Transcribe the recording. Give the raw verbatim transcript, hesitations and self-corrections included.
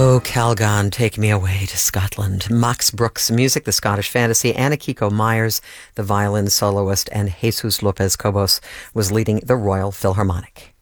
Oh, Calgon, take me away to Scotland. Max Brooks' music, the Scottish fantasy. Anna Kiko Myers, the violin soloist, and Jesus Lopez Cobos was leading the Royal Philharmonic.